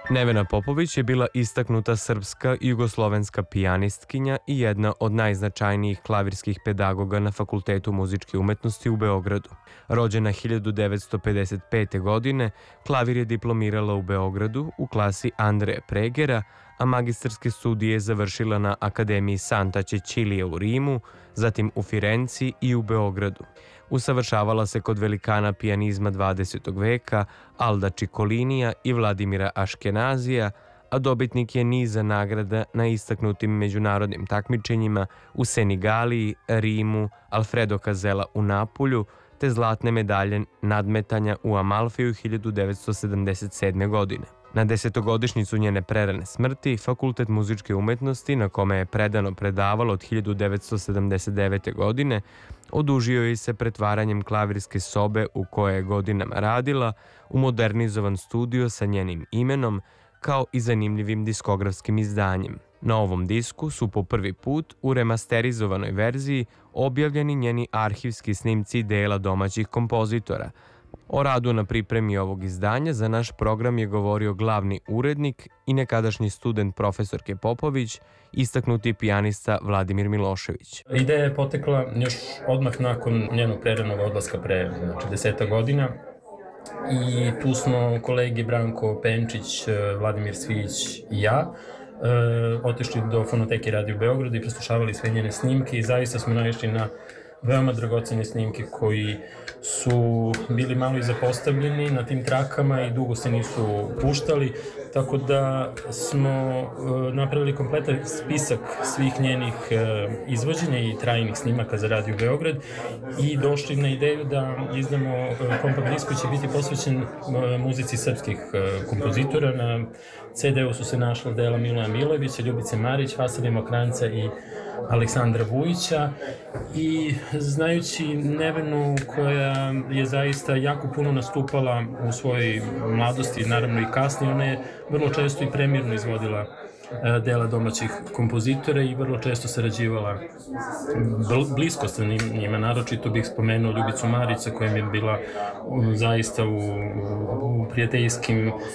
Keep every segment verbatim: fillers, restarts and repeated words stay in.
Nevena Popović je bila istaknuta srpska i jugoslovenska pijanistkinja i jedna od najznačajnijih klavirskih pedagoga na Fakultetu muzičke umetnosti u Beogradu. Rođena hiljadu devetsto pedeset pete. godine, klavir je diplomirala u Beogradu u klasi Andreja Pregera, a magistarske studije završila na Akademiji Santa Cecilia u Rimu, zatim u Firenci i u Beogradu. Usavršavala se kod velikana pijanizma dvadesetog veka Alda Ciccolinija i Vladimira Aškenazija, a dobitnik je niza nagrada na istaknutim međunarodnim takmičenjima u Senigaliji, Rimu, Alfredo Casella u Napulju, te zlatne medalje nadmetanja u Amalfiju hiljadu devetsto sedamdeset sedme. godine. Na desetogodišnjicu njene prerane smrti, Fakultet muzičke umetnosti, na kome je predano predavalo od hiljadu devetsto sedamdeset devete. godine, odužio je se pretvaranjem klavirske sobe u kojoj je godinama radila u modernizovan studio sa njenim imenom, kao i zanimljivim diskografskim izdanjem. Na ovom disku su po prvi put u remasterizovanoj verziji objavljeni njeni arhivski snimci dela domaćih kompozitora. O radu na pripremi ovog izdanja za naš program je govorio glavni urednik i nekadašnji student profesorke Popović, istaknuti pijanista Vladimir Milošević. Ideja je potekla još odmah nakon njenog preranog odlaska pre znači, deseta godina i tu smo kolegi Branko Penčić, Vladimir Svijić i ja e, otišli do Fonoteke Radio Beograda i preslušavali sve njene snimke i zaista smo naišli na veoma dragocene snimke koji su bili malo i zapostavljeni na tim trakama i dugo se nisu puštali, tako da smo napravili kompletan spisak svih njenih izvođenja i trajnih snimaka za Radio Beograd i došli na ideju da izdamo kompakt disk koji će biti posvećen muzici srpskih kompozitora. Na ce de-u su se našla dela Miloja Milojevića, Ljubice Marić, Vasilija Mokranjca i Aleksandra Vujića i znajući Nevenu koja je zaista jako puno nastupala u svojoj mladosti, naravno i kasnije, ona je vrlo često i premijerno izvodila dela domaćih kompozitora i vrlo često sarađivala blisko sa njima. Naročito bih spomenuo Ljubicu Marić, sa kojom je bila zaista u, u prijateljskim uh,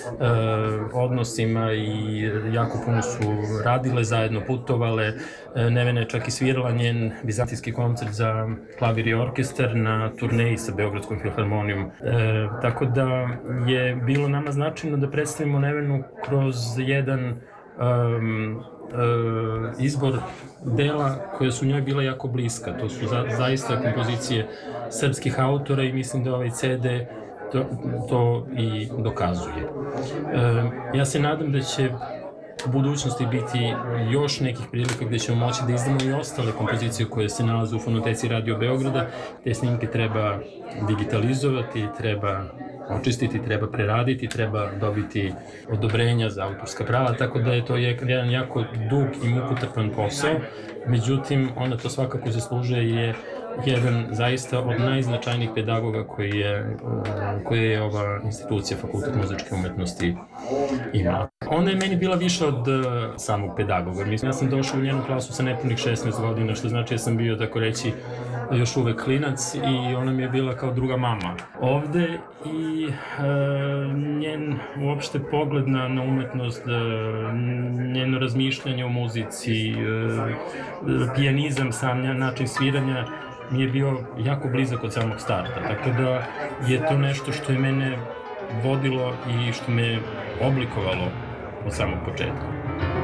odnosima i jako puno su radile, zajedno putovale. Nevena je čak i svirala njen vizantijski koncert za klavir i orkestar na turneji sa Beogradskom filharmonijom. E, tako da je bilo nama značajno da predstavimo Nevenu kroz jedan Um, uh, izbor dela koje su njoj bila jako bliska. To su za, zaista kompozicije srpskih autora i mislim da ovaj ce de to, to i dokazuje. Um, ja se nadam da će u budućnosti biti još nekih prilika gde ćemo moći da izdamo i ostale kompozicije koje se nalaze u Fonoteci Radio Beograda. Te snimke treba digitalizovati, treba očistiti, treba preraditi, treba dobiti odobrenja za autorska prava, tako da je to jedan jako dug i mukotrpan posao. Međutim, ona to svakako zaslužuje i je jedan zaista od najznačajnijih pedagoga koji je, koje je ova institucija Fakultet muzičke umetnosti imala. Ona je meni bila više od samog pedagoga. Mislim, ja sam došao u njenu klasu sa nepunih šesnaest godina, što znači da sam bio, tako reći, još uvek klinac i ona mi je bila kao druga mama ovde i e, njen uopšte pogled na, na umetnost, e, njeno razmišljanje o muzici, e, pijanizam, sam način sviranja mi je bio jako blizak od samog starta, tako da je to nešto što je mene vodilo i što me oblikovalo od samog početka.